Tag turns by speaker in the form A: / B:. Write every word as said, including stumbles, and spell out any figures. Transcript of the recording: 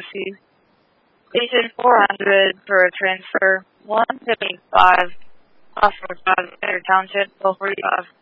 A: C. Station four hundred for a transfer. one seventy-five, off North Center Township, twelve forty-five.